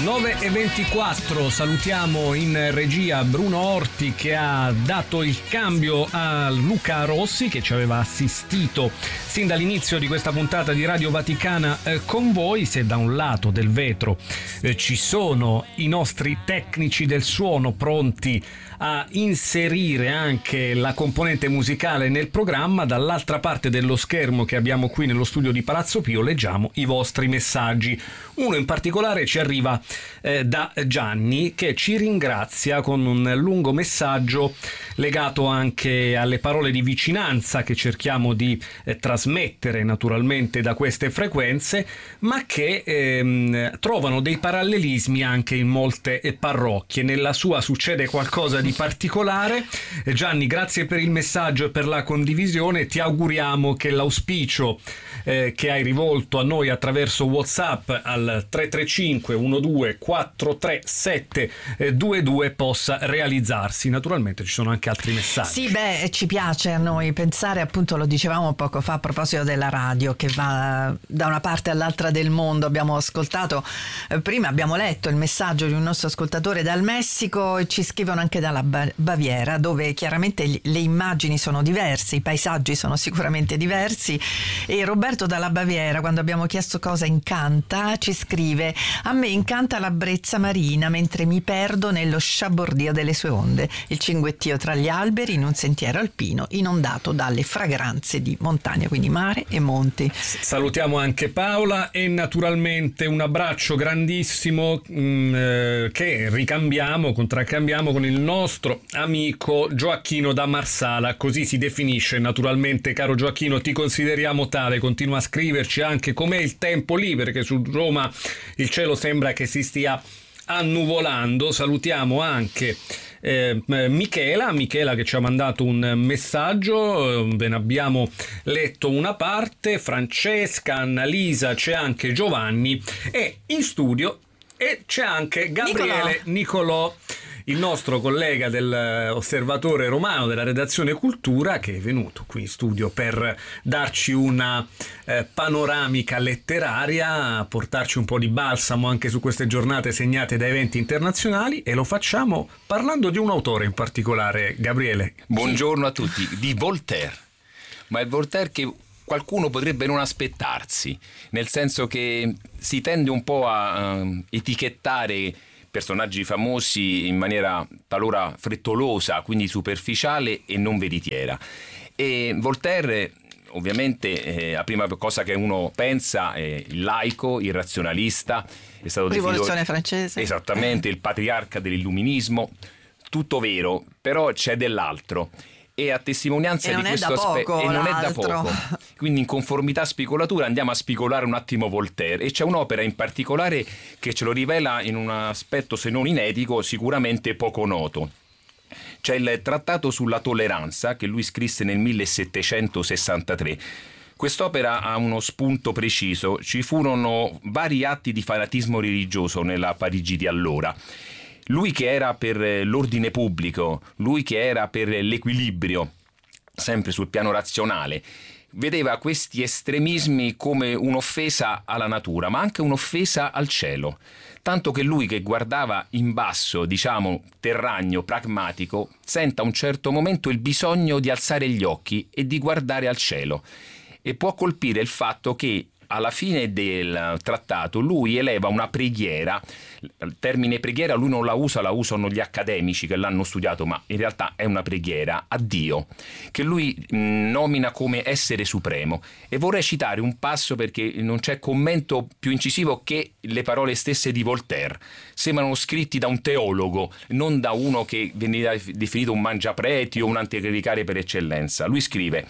9:24, salutiamo in regia Bruno Orti che ha dato il cambio a Luca Rossi che ci aveva assistito sin dall'inizio di questa puntata di Radio Vaticana con voi. Se da un lato del vetro ci sono i nostri tecnici del suono pronti a inserire anche la componente musicale nel programma, dall'altra parte dello schermo che abbiamo qui nello studio di Palazzo Pio leggiamo i vostri messaggi. Uno in particolare ci arriva da Gianni che ci ringrazia con un lungo messaggio legato anche alle parole di vicinanza che cerchiamo di trasmettere naturalmente da queste frequenze, ma che trovano dei parallelismi anche in molte parrocchie. Nella sua succede qualcosa di particolare. Gianni, grazie per il messaggio e per la condivisione. Ti auguriamo che l'auspicio che hai rivolto a noi attraverso WhatsApp al 335 12 437 22 possa realizzarsi. Naturalmente ci sono anche altri messaggi. Sì, ci piace a noi pensare, appunto lo dicevamo poco fa a proposito della radio che va da una parte all'altra del mondo. Abbiamo ascoltato prima, abbiamo letto il messaggio di un nostro ascoltatore dal Messico e ci scrivono anche dalla Baviera, dove chiaramente le immagini sono diverse, i paesaggi sono sicuramente diversi. E Roberto dalla Baviera, quando abbiamo chiesto cosa incanta, ci scrive: a me incanta la brezza marina mentre mi perdo nello sciabordio delle sue onde, il cinguettio tra gli alberi in un sentiero alpino inondato dalle fragranze di montagna, quindi mare e monti. Salutiamo anche Paola e naturalmente un abbraccio grandissimo che contraccambiamo con il nostro amico Gioacchino da Marsala, così si definisce naturalmente. Caro Gioacchino, ti consideriamo tale, continua a scriverci anche com'è il tempo lì, perché su Roma il cielo sembra che si stia annuvolando. Salutiamo anche Michela che ci ha mandato un messaggio, ve ne abbiamo letto una parte, Francesca, Annalisa, c'è anche Giovanni e in studio e c'è anche Gabriele Nicolò, il nostro collega dell'Osservatore Romano della redazione Cultura, che è venuto qui in studio per darci una panoramica letteraria, portarci un po' di balsamo anche su queste giornate segnate da eventi internazionali, e lo facciamo parlando di un autore in particolare. Gabriele. Buongiorno a tutti. Di Voltaire. Ma è Voltaire che qualcuno potrebbe non aspettarsi, nel senso che si tende un po' a etichettare personaggi famosi in maniera talora frettolosa, quindi superficiale e non veritiera. E Voltaire, ovviamente, la prima cosa che uno pensa è il laico, il razionalista, è stato Rivoluzione francese. Esattamente, il patriarca dell'illuminismo, tutto vero, però c'è dell'altro. E a testimonianza di questo aspetto, e non è da poco, quindi in conformità speculatura andiamo a spicolare un attimo Voltaire, e c'è un'opera in particolare che ce lo rivela in un aspetto, se non inetico, sicuramente poco noto. C'è il Trattato sulla tolleranza che lui scrisse nel 1763. Quest'opera ha uno spunto preciso. Ci furono vari atti di fanatismo religioso nella Parigi di allora. Lui che era per l'ordine pubblico, lui che era per l'equilibrio, sempre sul piano razionale, vedeva questi estremismi come un'offesa alla natura, ma anche un'offesa al cielo. Tanto che lui, che guardava in basso, diciamo terragno, pragmatico, senta a un certo momento il bisogno di alzare gli occhi e di guardare al cielo. E può colpire il fatto che alla fine del trattato lui eleva una preghiera. Il termine preghiera lui non la usano gli accademici che l'hanno studiato, ma in realtà è una preghiera a Dio, che lui nomina come essere supremo. E vorrei citare un passo perché non c'è commento più incisivo che le parole stesse di Voltaire. Sembrano scritti da un teologo, non da uno che veniva definito un mangiapreti o un anticlericale per eccellenza. Lui scrive: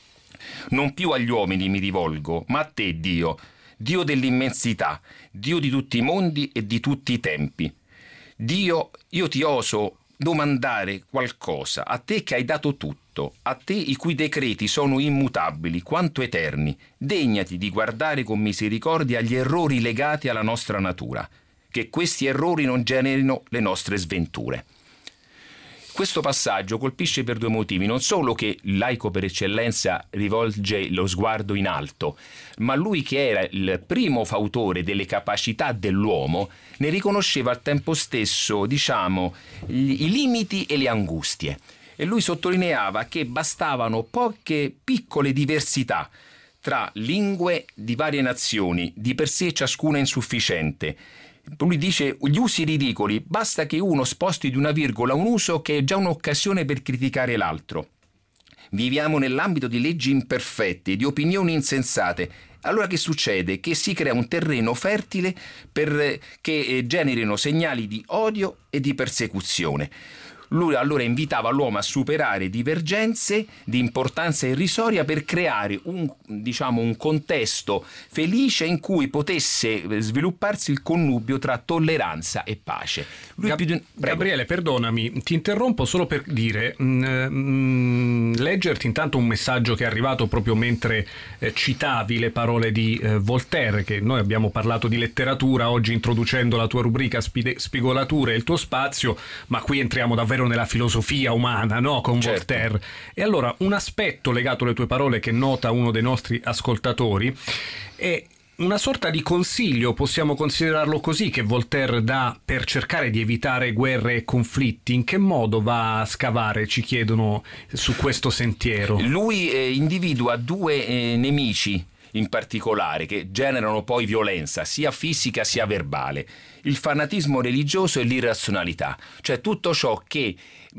non più agli uomini mi rivolgo, ma a te, Dio, Dio dell'immensità, Dio di tutti i mondi e di tutti i tempi. Dio, io ti oso domandare qualcosa, a te che hai dato tutto, a te i cui decreti sono immutabili, quanto eterni. Degnati di guardare con misericordia gli errori legati alla nostra natura, che questi errori non generino le nostre sventure. Questo passaggio colpisce per due motivi: non solo che il laico per eccellenza rivolge lo sguardo in alto, ma lui, che era il primo fautore delle capacità dell'uomo, ne riconosceva al tempo stesso, diciamo, i limiti e le angustie. E lui sottolineava che bastavano poche piccole diversità tra lingue di varie nazioni, di per sé ciascuna insufficiente. Lui dice: gli usi ridicoli, basta che uno sposti di una virgola un uso che è già un'occasione per criticare l'altro. Viviamo nell'ambito di leggi imperfette, di opinioni insensate. Allora che succede? Che si crea un terreno fertile che generino segnali di odio e di persecuzione. Lui allora invitava l'uomo a superare divergenze di importanza irrisoria per creare un contesto felice in cui potesse svilupparsi il connubio tra tolleranza e pace. Gabriele, perdonami, ti interrompo solo per dire, leggerti intanto un messaggio che è arrivato proprio mentre citavi le parole di Voltaire, che noi abbiamo parlato di letteratura oggi introducendo la tua rubrica Spigolatura e il tuo spazio, ma qui entriamo davvero nella filosofia umana, no? Con Voltaire. E allora un aspetto legato alle tue parole che nota uno dei nostri ascoltatori è una sorta di consiglio, possiamo considerarlo così, che Voltaire dà per cercare di evitare guerre e conflitti. In che modo va a scavare, ci chiedono, su questo sentiero? Lui individua due nemici in particolare che generano poi violenza sia fisica sia verbale: il fanatismo religioso e l'irrazionalità, cioè tutto ciò che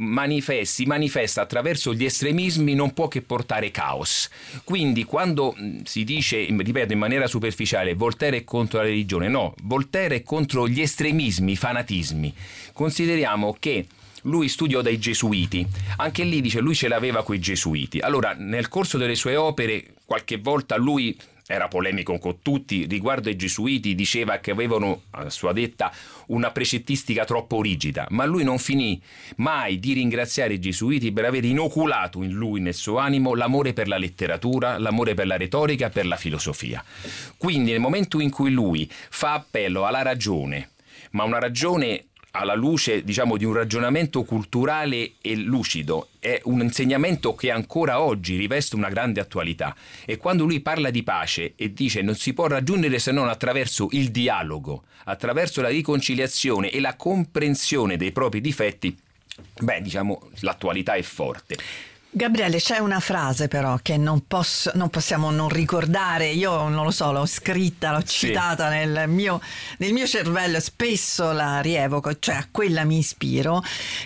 si manifesta attraverso gli estremismi non può che portare caos. Quindi quando si dice, ripeto in maniera superficiale, Voltaire è contro la religione, no, Voltaire è contro gli estremismi, i fanatismi. Consideriamo che lui studiò dai gesuiti, anche lì dice lui ce l'aveva coi gesuiti. Allora nel corso delle sue opere qualche volta lui era polemico con tutti riguardo ai gesuiti, diceva che avevano, a sua detta, una precettistica troppo rigida, ma lui non finì mai di ringraziare i gesuiti per aver inoculato in lui, nel suo animo, l'amore per la letteratura, l'amore per la retorica, per la filosofia. Quindi nel momento in cui lui fa appello alla ragione, ma una ragione alla luce, diciamo, di un ragionamento culturale e lucido, è un insegnamento che ancora oggi riveste una grande attualità. E quando lui parla di pace e dice non si può raggiungere se non attraverso il dialogo, attraverso la riconciliazione e la comprensione dei propri difetti, l'attualità è forte. Gabriele, c'è una frase però che non possiamo non ricordare. Io non lo so, l'ho scritta, l'ho citata nel mio cervello, spesso la rievoco, cioè a quella mi ispiro,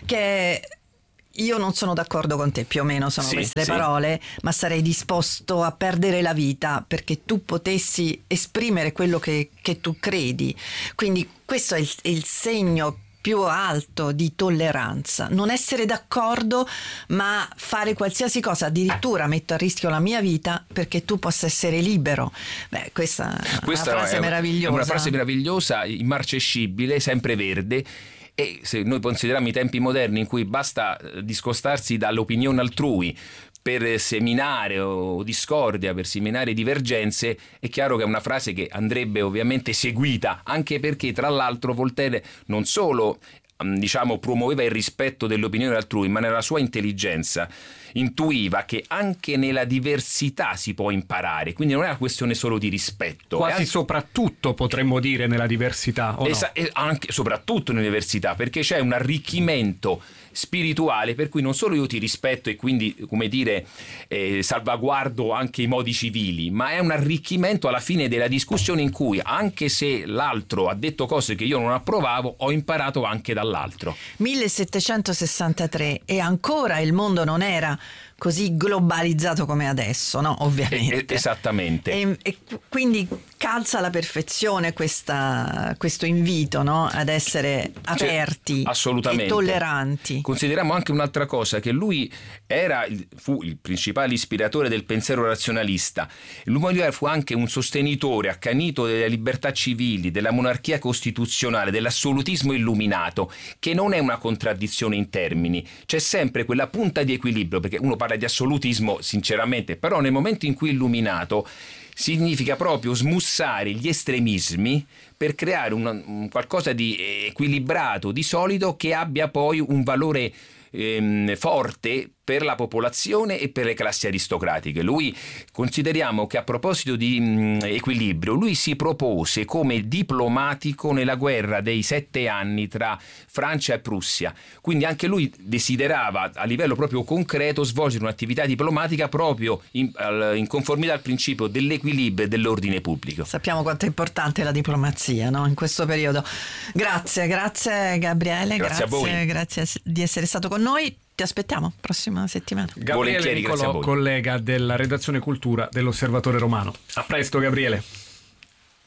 che io non sono d'accordo con te, più o meno sono queste parole, ma sarei disposto a perdere la vita perché tu potessi esprimere quello che tu credi. Quindi questo è il segno più alto di tolleranza: non essere d'accordo ma fare qualsiasi cosa, addirittura metto a rischio la mia vita perché tu possa essere libero. Questa è una frase meravigliosa. È una frase meravigliosa, immarcescibile, sempreverde. E se noi consideriamo i tempi moderni in cui basta discostarsi dall'opinione altrui per seminare o discordia, per seminare divergenze, è chiaro che è una frase che andrebbe ovviamente seguita, anche perché tra l'altro Voltaire non solo promuoveva il rispetto delle opinioni altrui, ma nella sua intelligenza intuiva che anche nella diversità si può imparare, quindi non è una questione solo di rispetto, quasi soprattutto potremmo dire nella diversità, o no? E anche soprattutto nella diversità, perché c'è un arricchimento spirituale per cui non solo io ti rispetto e quindi, come dire, salvaguardo anche i modi civili, ma è un arricchimento alla fine della discussione in cui, anche se l'altro ha detto cose che io non approvavo, ho imparato anche dall'altro. 1763 e ancora il mondo non era così globalizzato come adesso, no? Ovviamente. Esattamente. E quindi calza alla perfezione questo invito, no? Ad essere aperti e tolleranti. Consideriamo anche un'altra cosa, che lui fu il principale ispiratore del pensiero razionalista. Lui fu anche un sostenitore accanito delle libertà civili, della monarchia costituzionale, dell'assolutismo illuminato, che non è una contraddizione in termini. C'è sempre quella punta di equilibrio, perché uno parla di assolutismo sinceramente, però nel momento in cui illuminato significa proprio smussare gli estremismi per creare un qualcosa di equilibrato, di solido, che abbia poi un valore forte per la popolazione e per le classi aristocratiche. Lui, consideriamo che a proposito di equilibrio, lui si propose come diplomatico nella guerra dei 7 anni tra Francia e Prussia, quindi anche lui desiderava a livello proprio concreto svolgere un'attività diplomatica proprio in conformità al principio dell'equilibrio e dell'ordine pubblico. Sappiamo quanto è importante la diplomazia, no? In questo periodo. Grazie Gabriele, grazie a voi. Grazie di essere stato con noi. Ti aspettiamo prossima settimana. Gabriele Nicolò, collega della redazione cultura dell'Osservatore Romano. A presto, Gabriele.